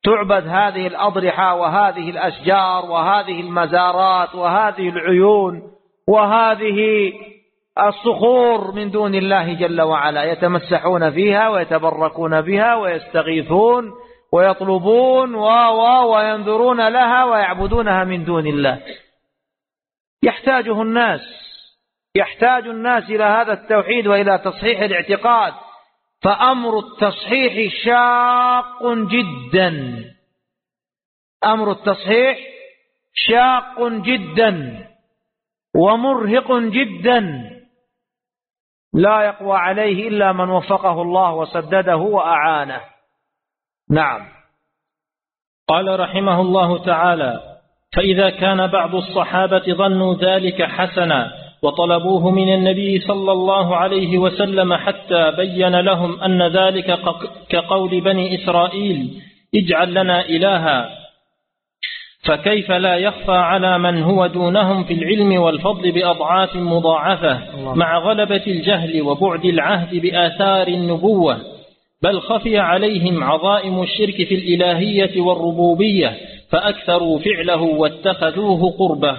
تعبد هذه الأضرحة وهذه الأشجار وهذه المزارات وهذه العيون وهذه الصخور من دون الله جل وعلا، يتمسحون فيها ويتبركون بها ويستغيثون ويطلبون وينذرون لها ويعبدونها من دون الله. يحتاج الناس إلى هذا التوحيد وإلى تصحيح الاعتقاد، فأمر التصحيح شاق جدا، أمر التصحيح شاق جدا ومرهق جدا، لا يقوى عليه إلا من وفقه الله وسدده وأعانه. نعم. قال رحمه الله تعالى: فإذا كان بعض الصحابة ظنوا ذلك حسنا وطلبوه من النبي صلى الله عليه وسلم حتى بين لهم أن ذلك كقول بني إسرائيل: اجعل لنا إلها، فكيف لا يخفى على من هو دونهم في العلم والفضل بأضعاف مضاعفة مع غلبة الجهل وبعد العهد بآثار النبوة، بل خفي عليهم عظائم الشرك في الإلهية والربوبية فأكثروا فعله واتخذوه قربة.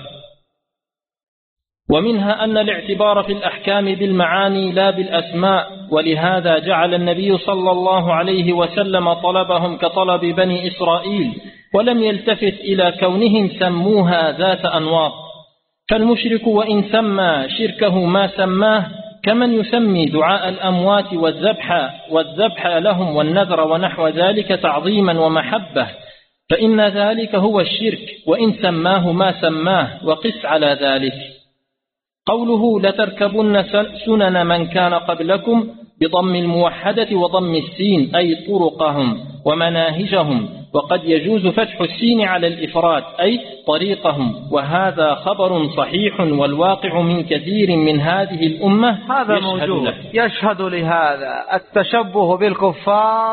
ومنها أن الاعتبار في الأحكام بالمعاني لا بالأسماء، ولهذا جعل النبي صلى الله عليه وسلم طلبهم كطلب بني إسرائيل، ولم يلتفت إلى كونهم سموها ذات أنواط. فالمشرك وإن سمى شركه ما سماه كمن يسمي دعاء الأموات والذبح لهم والنذر ونحو ذلك تعظيما ومحبة، فإن ذلك هو الشرك وإن سماه ما سماه، وقس على ذلك. قوله: لتركبن سنن من كان قبلكم بضم الموحدة وضم السين، أي طرقهم ومناهجهم، وقد يجوز فتح السين على الإفراد أي طريقهم، وهذا خبر صحيح والواقع من كثير من هذه الأمة هذا موجود يشهد لهذا. التشبه بالكفار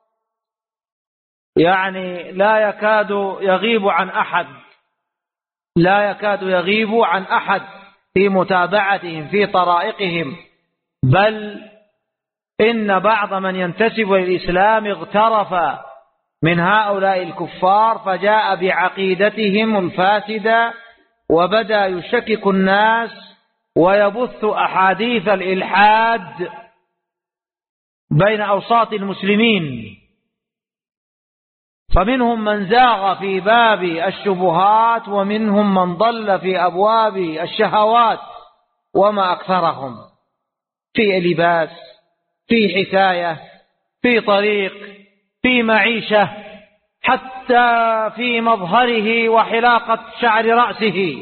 يعني لا يكاد يغيب عن أحد في متابعتهم في طرائقهم، بل إن بعض من ينتسب للإسلام اغترف من هؤلاء الكفار فجاء بعقيدتهم الفاسدة وبدأ يشكك الناس ويبث أحاديث الإلحاد بين أوساط المسلمين، فمنهم من زاغ في باب الشبهات ومنهم من ضل في أبواب الشهوات، وما أكثرهم في لباس، في حكاية، في طريق، في معيشة، حتى في مظهره وحلاقة شعر رأسه.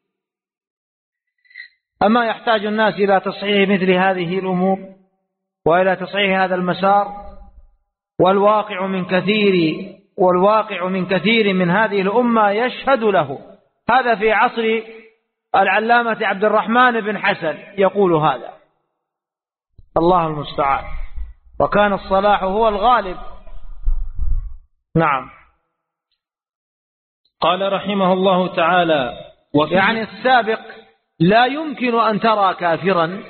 أما يحتاج الناس إلى تصحيح مثل هذه الأمور وإلى تصحيح هذا المسار، والواقع من كثير من هذه الأمة يشهد له. هذا في عصر العلامة عبد الرحمن بن حسن يقول هذا، الله المستعان، وكان الصلاح هو الغالب. نعم. قال رحمه الله تعالى: يعني السابق لا يمكن أن ترى كافرا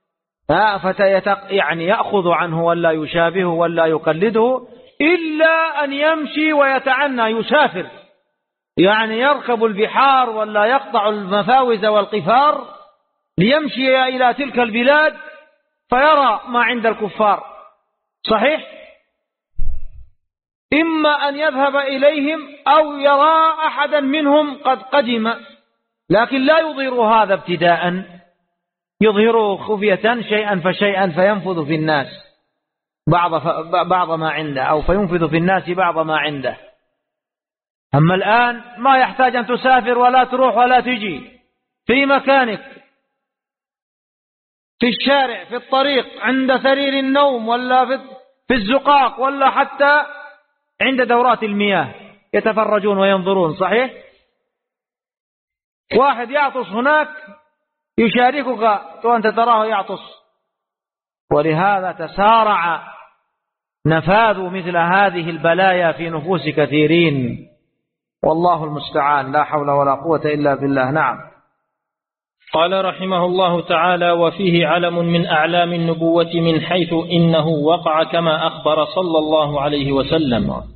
يعني يأخذ عنه ولا يشابهه ولا يقلده، إلا أن يمشي ويتعنى يسافر، يعني يركب البحار ولا يقطع المفاوز والقفار ليمشي إلى تلك البلاد فيرى ما عند الكفار. صحيح؟ إما أن يذهب إليهم أو يرى أحدا منهم قد قدم، لكن لا يظهر هذا ابتداء، يظهره خفية شيئا فشيئا فينفذ في الناس بعض ما عنده، أو فينفذ في الناس بعض ما عنده. أما الآن ما يحتاج أن تسافر ولا تروح ولا تجي، في مكانك، في الشارع، في الطريق، عند سرير النوم، ولا في الزقاق، ولا حتى عند دورات المياه يتفرجون وينظرون. صحيح؟ واحد يعطس هناك يشاركك وأنت تراه يعطس. ولهذا تسارع نفاذ مثل هذه البلايا في نفوس كثيرين، والله المستعان، لا حول ولا قوة إلا بالله. نعم. قال رحمه الله تعالى: وفيه علم من أعلام النبوة من حيث إنه وقع كما أخبر صلى الله عليه وسلم.